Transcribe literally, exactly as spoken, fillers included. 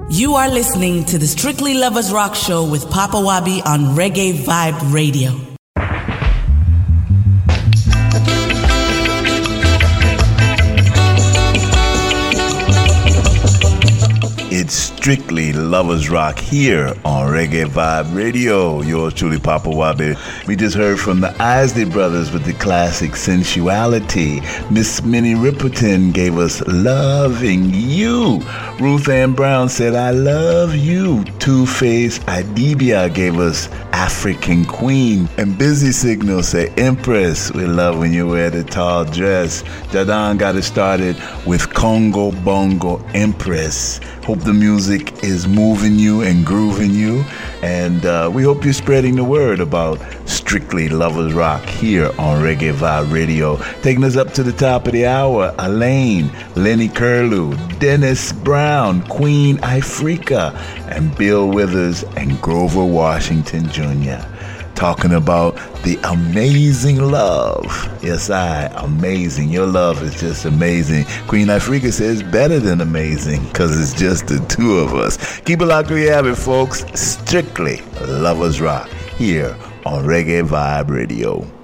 You are listening to the Strictly Lovers Rock Show with Papa Wabi on Reggae Vibe Radio. It's Strictly Lovers Rock here on Reggae Vibe Radio. Yours truly, Papa Wabi. We just heard from the Isley Brothers with the classic Sensuality. Miss Minnie Riperton gave us Loving You. Ruth Ann Brown said, I love you. Two-Face Idibia gave us African Queen. And Busy Signal said, Empress, we love when you wear the tall dress. Jadon got it started with Congo Bongo Empress. Hope the music is moving you and grooving you. And uh, we hope you're spreading the word about Strictly Lovers Rock here on Reggae Vibe Radio. Taking us up to the top of the hour, Elaine, Lenny Curlew, Dennis Brown, Queen Ifrica, and Bill Withers and Grover Washington Junior Talking about the amazing love. Yes, I, amazing. Your love is just amazing. Queen Ifrica says better than amazing because it's just the two of us. Keep it locked where you have it, folks. Strictly Lovers Rock here on Reggae Vibe Radio.